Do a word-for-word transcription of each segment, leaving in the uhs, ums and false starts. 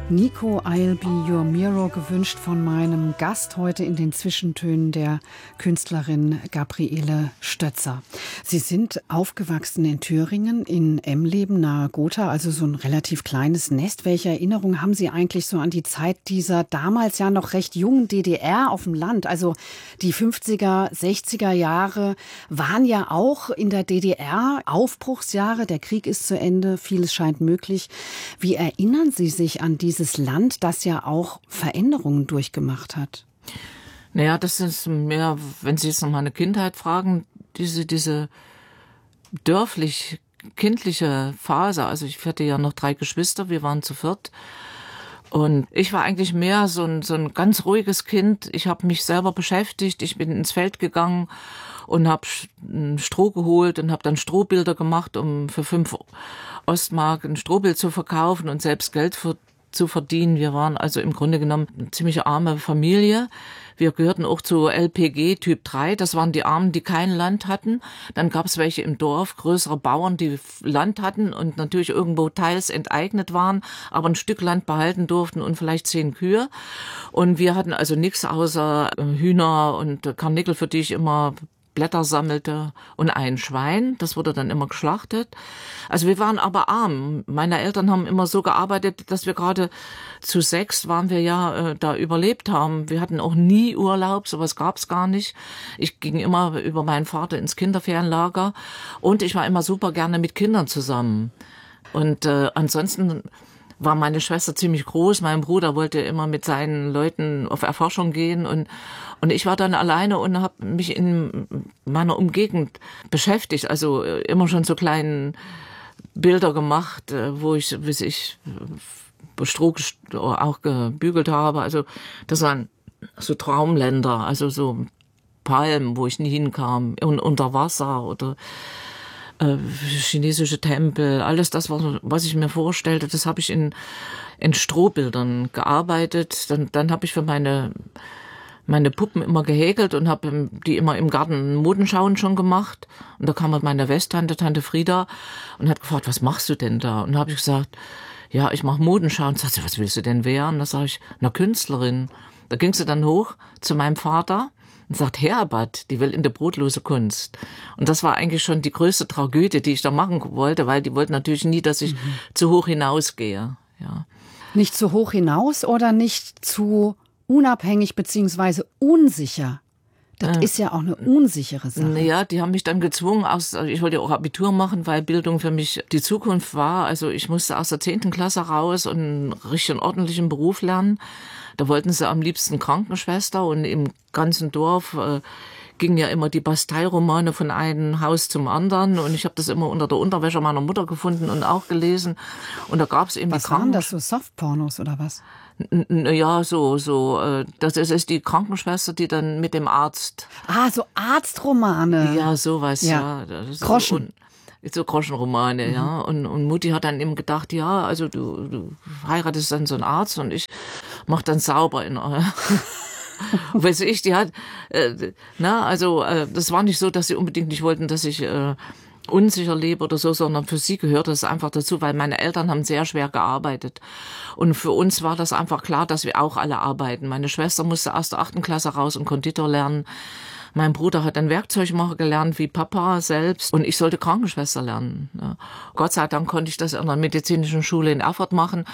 Nico, I'll be your Mirror, gewünscht von meinem Gast heute in den Zwischentönen, der Künstlerin Gabriele Stötzer. Sie sind aufgewachsen in Thüringen, in Emleben nahe Gotha, also so ein relativ kleines Nest. Welche Erinnerungen haben Sie eigentlich so an die Zeit dieser damals ja noch recht jungen D D R auf dem Land? Also die fünfziger, sechziger Jahre waren ja auch in der D D R Aufbruchsjahre. Der Krieg ist zu Ende, vieles scheint möglich. Wie erinnern Sie sich an diese Dieses Land, das ja auch Veränderungen durchgemacht hat? Naja, das ist mehr, wenn Sie jetzt noch meine Kindheit fragen, diese, diese dörflich-kindliche Phase. Also ich hatte ja noch drei Geschwister, wir waren zu viert. Und ich war eigentlich mehr so ein, so ein ganz ruhiges Kind. Ich habe mich selber beschäftigt, ich bin ins Feld gegangen und habe Stroh geholt und habe dann Strohbilder gemacht, um für fünf Ostmark ein Strohbild zu verkaufen und selbst Geld für zu verdienen. Wir waren also im Grunde genommen eine ziemlich arme Familie. Wir gehörten auch zu L P G Typ drei. Das waren die Armen, die kein Land hatten. Dann gab es welche im Dorf, größere Bauern, die Land hatten und natürlich irgendwo teils enteignet waren, aber ein Stück Land behalten durften und vielleicht zehn Kühe. Und wir hatten also nichts außer Hühner und Karnickel, für die ich immer Blätter sammelte, und ein Schwein, das wurde dann immer geschlachtet. Also wir waren aber arm. Meine Eltern haben immer so gearbeitet, dass wir gerade zu sechs waren wir ja äh, da überlebt haben. Wir hatten auch nie Urlaub, sowas gab's gar nicht. Ich ging immer über meinen Vater ins Kinderferienlager und ich war immer super gerne mit Kindern zusammen. Und äh, ansonsten war meine Schwester ziemlich groß. Mein Bruder wollte immer mit seinen Leuten auf Erforschung gehen und und ich war dann alleine und habe mich in meiner Umgebung beschäftigt. Also immer schon so kleine Bilder gemacht, wo ich, wie ich Stroh auch gebügelt habe. Also das waren so Traumländer, also so Palmen, wo ich nie hinkam, und unter Wasser oder äh, chinesische Tempel, alles das, was, was ich mir vorstellte, das habe ich in, in Strohbildern gearbeitet. Dann, dann habe ich für meine meine Puppen immer gehäkelt und habe die immer im Garten Modenschauen schon gemacht. Und da kam halt meine Westtante, Tante Frieda, und hat gefragt, was machst du denn da? Und da habe ich gesagt, ja, ich mache Modenschauen. Und sagt sie, was willst du denn werden? Da sage ich, na, Künstlerin. Da ging sie dann hoch zu meinem Vater und sagt, Herbert, die will in der brotlose Kunst. Und das war eigentlich schon die größte Tragödie, die ich da machen wollte, weil die wollten natürlich nie, dass ich mhm. zu hoch hinausgehe. Ja. Nicht zu hoch hinaus oder nicht zu unabhängig beziehungsweise unsicher? Das äh, ist ja auch eine unsichere Sache. Ja, die haben mich dann gezwungen, aus, ich wollte ja auch Abitur machen, weil Bildung für mich die Zukunft war. Also ich musste aus der zehnten Klasse raus und einen richtigen ordentlichen Beruf lernen. Da wollten sie am liebsten Krankenschwester, und im ganzen Dorf äh, gingen ja immer die Bastei-Romane von einem Haus zum anderen, und ich habe das immer unter der Unterwäsche meiner Mutter gefunden und auch gelesen. Und da gab es eben was die waren das, so Softpornos oder was? Ja, so, so, das ist, ist die Krankenschwester, die dann mit dem Arzt. Ah, so Arztromane. Ja, sowas, ja. ja. Das ist Groschen. So, so Groschenromane, mhm. ja. Und, und Mutti hat dann eben gedacht, ja, also du, du heiratest dann so einen Arzt und ich mach dann sauber in euer. Weiß ich, die hat, äh, na, also, äh, das war nicht so, dass sie unbedingt nicht wollten, dass ich, äh, unsicher lebe oder so, sondern für sie gehört das einfach dazu, weil meine Eltern haben sehr schwer gearbeitet. Und für uns war das einfach klar, dass wir auch alle arbeiten. Meine Schwester musste aus der achten Klasse raus und Konditor lernen. Mein Bruder hat dann Werkzeugmacher gelernt, wie Papa selbst. Und ich sollte Krankenschwester lernen. Ja. Gott sei Dank konnte ich das in der medizinischen Schule in Erfurt machen.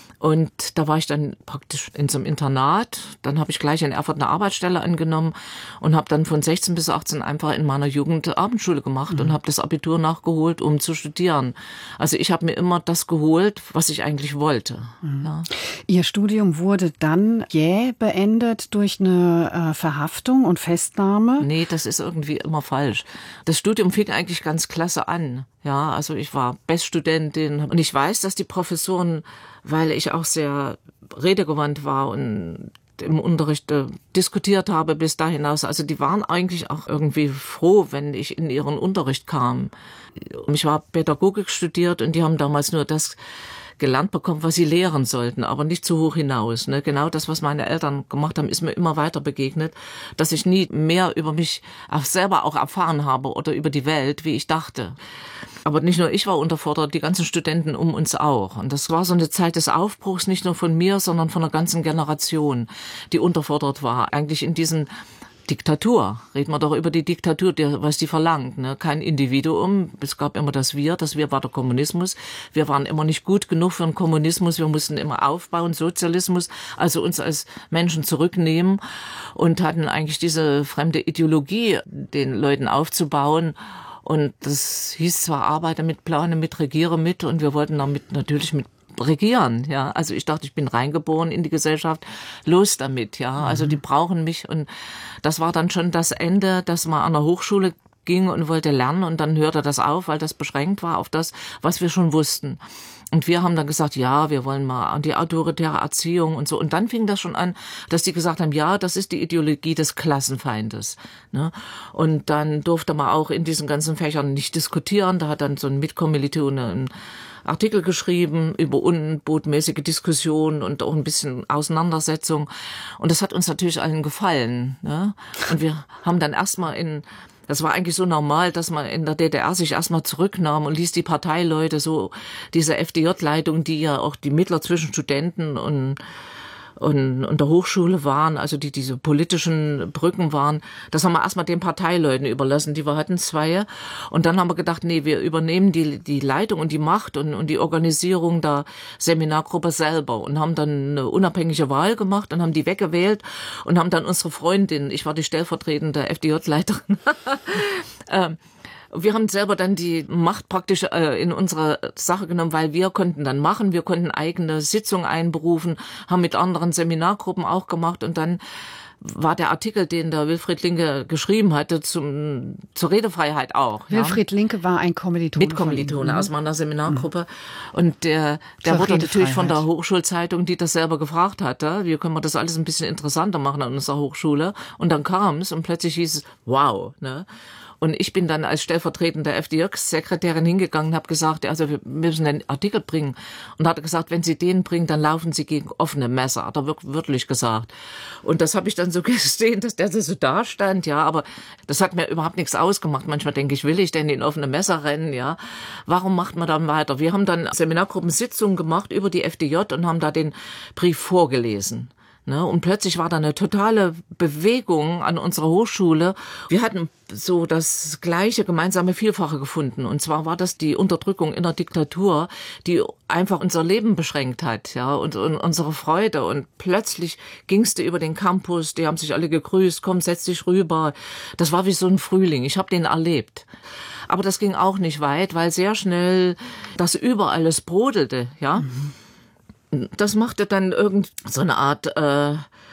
Und da war ich dann praktisch in so einem Internat. Dann habe ich gleich in Erfurt eine Arbeitsstelle angenommen und habe dann von sechzehn bis achtzehn einfach in meiner Jugend Abendschule gemacht mhm. und habe das Abitur nachgeholt, um zu studieren. Also ich habe mir immer das geholt, was ich eigentlich wollte. Mhm. Ja. Ihr Studium wurde dann jäh beendet durch eine äh, Verhaftung und Festnahme? Nee, das ist irgendwie immer falsch. Das Studium fing eigentlich ganz klasse an. Ja, also ich war Beststudentin und ich weiß, dass die Professoren, weil ich auch sehr redegewandt war und im Unterricht äh, diskutiert habe bis dahin hinaus, also die waren eigentlich auch irgendwie froh, wenn ich in ihren Unterricht kam. Ich war Pädagogik studiert und die haben damals nur das gelernt bekommen, was sie lehren sollten, aber nicht zu hoch hinaus. Ne? Genau das, was meine Eltern gemacht haben, ist mir immer weiter begegnet, dass ich nie mehr über mich auch selber auch erfahren habe oder über die Welt, wie ich dachte. Aber nicht nur ich war unterfordert, die ganzen Studenten um uns auch. Und das war so eine Zeit des Aufbruchs, nicht nur von mir, sondern von einer ganzen Generation, die unterfordert war. Eigentlich in diesen Diktatur. Reden wir doch über die Diktatur, die, was die verlangt. Ne? Kein Individuum. Es gab immer das Wir. Das Wir war der Kommunismus. Wir waren immer nicht gut genug für den Kommunismus. Wir mussten immer aufbauen, Sozialismus, also uns als Menschen zurücknehmen und hatten eigentlich diese fremde Ideologie, den Leuten aufzubauen. Und das hieß zwar Arbeiter mit, Plane mit, Regiere mit, und wir wollten damit natürlich mit regieren, ja. Also ich dachte, ich bin reingeboren in die Gesellschaft, los damit, ja. Also die brauchen mich, und das war dann schon das Ende, dass man an der Hochschule ging und wollte lernen, und dann hörte das auf, weil das beschränkt war auf das, was wir schon wussten. Und wir haben dann gesagt, ja, wir wollen mal an die autoritäre Erziehung und so. Und dann fing das schon an, dass die gesagt haben, ja, das ist die Ideologie des Klassenfeindes. Ne? Und dann durfte man auch in diesen ganzen Fächern nicht diskutieren. Da hat dann so ein Mitkommilitone einen Artikel geschrieben über unbotmäßige Diskussionen und auch ein bisschen Auseinandersetzung. Und das hat uns natürlich allen gefallen. Ne? Und wir haben dann erstmal in Das war eigentlich so normal, dass man in der D D R sich erstmal zurücknahm und ließ die Parteileute, so diese F D J-Leitung, die ja auch die Mittler zwischen Studenten und, und, und der Hochschule waren, also die diese politischen Brücken waren, das haben wir erstmal den Parteileuten überlassen, die wir hatten, zwei. Und dann haben wir gedacht, nee, wir übernehmen die, die Leitung und die Macht und, und die Organisierung der Seminargruppe selber, und haben dann eine unabhängige Wahl gemacht und haben die weggewählt und haben dann unsere Freundin, ich war die stellvertretende F D J-Leiterin, ähm, wir haben selber dann die Macht praktisch äh, in unsere Sache genommen, weil wir konnten dann machen, wir konnten eigene Sitzungen einberufen, haben mit anderen Seminargruppen auch gemacht, und dann war der Artikel, den der Wilfried Linke geschrieben hatte, zum, zur Redefreiheit auch. Wilfried ja. Linke war ein Kommilitone. Mitkommilitone aus meiner Seminargruppe. Mhm. Und der, der wurde natürlich von der Hochschulzeitung, die das selber gefragt hatte, wie können wir das alles ein bisschen interessanter machen an unserer Hochschule. Und dann kam es und plötzlich hieß es, wow, ne? Und ich bin dann als stellvertretende F D J-Sekretärin hingegangen und habe gesagt, also wir müssen einen Artikel bringen. Und hat gesagt, wenn Sie den bringen, dann laufen Sie gegen offene Messer. Hat er wörtlich gesagt. Und das habe ich dann so gesehen, dass der so da stand, ja. Aber das hat mir überhaupt nichts ausgemacht. Manchmal denke ich, will ich denn in offene Messer rennen, ja. Warum macht man dann weiter? Wir haben dann Seminargruppensitzungen gemacht über die F D J und haben da den Brief vorgelesen. Ne, und plötzlich war da eine totale Bewegung an unserer Hochschule. Wir hatten so das gleiche gemeinsame Vielfache gefunden. Und zwar war das die Unterdrückung in der Diktatur, die einfach unser Leben beschränkt hat, ja, und, und unsere Freude. Und plötzlich ging's da über den Campus, die haben sich alle gegrüßt, komm, setz dich rüber. Das war wie so ein Frühling. Ich habe den erlebt. Aber das ging auch nicht weit, weil sehr schnell das überall es brodelte, ja. Mhm. Das machte dann irgend so eine Art äh,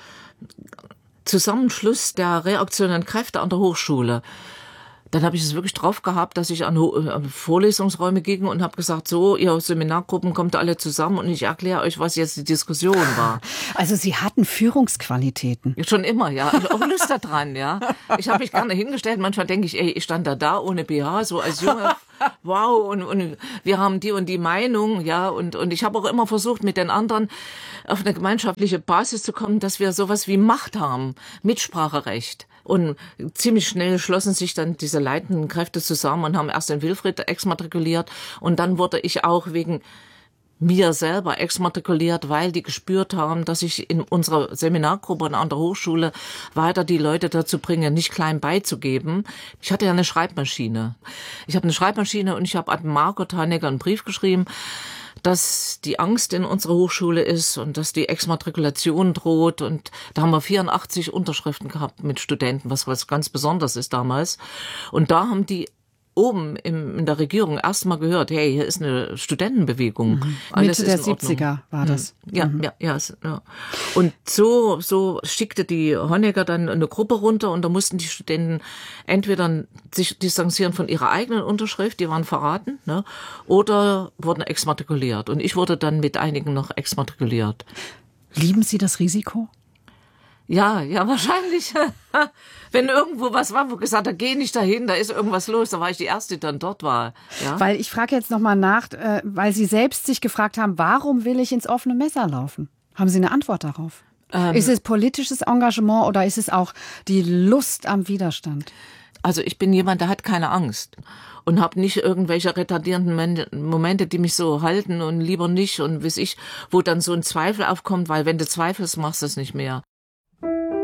Zusammenschluss der reaktionären Kräfte an der Hochschule. Dann habe ich es wirklich drauf gehabt, dass ich an, an Vorlesungsräume ging und habe gesagt, so, ihr Seminargruppen kommt alle zusammen und ich erkläre euch, was jetzt die Diskussion war. Also Sie hatten Führungsqualitäten. Schon immer, ja. Ich habe auch Lust daran, ja. Ich habe mich gerne hingestellt. Manchmal denke ich, ey, ich stand da da ohne B H, so als Junge. Wow, und, und wir haben die und die Meinung, ja. Und, und ich habe auch immer versucht, mit den anderen auf eine gemeinschaftliche Basis zu kommen, dass wir sowas wie Macht haben, Mitspracherecht. Und ziemlich schnell schlossen sich dann diese leitenden Kräfte zusammen und haben erst den Wilfried exmatrikuliert. Und dann wurde ich auch wegen mir selber exmatrikuliert, weil die gespürt haben, dass ich in unserer Seminargruppe und an der Hochschule weiter die Leute dazu bringe, nicht klein beizugeben. Ich hatte ja eine Schreibmaschine. Ich habe eine Schreibmaschine und ich habe an Margot Honecker einen Brief geschrieben, dass die Angst in unserer Hochschule ist und dass die Exmatrikulation droht. Und da haben wir vierundachtzig Unterschriften gehabt mit Studenten, was was ganz Besonderes ist damals. Und da haben die oben im, in der Regierung erst mal gehört, hey, hier ist eine Studentenbewegung. Mhm. Mitte der siebziger war das. Ja, mhm. ja, ja, ja. Und so, so schickte die Honecker dann eine Gruppe runter und da mussten die Studenten entweder sich distanzieren von ihrer eigenen Unterschrift, die waren verraten, ne, oder wurden exmatrikuliert. Und ich wurde dann mit einigen noch exmatrikuliert. Lieben Sie das Risiko? Ja, ja, wahrscheinlich. Wenn irgendwo was war, wo gesagt hat, geh nicht dahin, da ist irgendwas los, da war ich die Erste, die dann dort war. Ja? Weil ich frage jetzt nochmal nach, äh, weil Sie selbst sich gefragt haben, warum will ich ins offene Messer laufen? Haben Sie eine Antwort darauf? Ähm, ist es politisches Engagement oder ist es auch die Lust am Widerstand? Also ich bin jemand, der hat keine Angst und habe nicht irgendwelche retardierenden Momente, die mich so halten und lieber nicht und weiß ich, wo dann so ein Zweifel aufkommt, weil wenn du zweifelst, machst du es nicht mehr.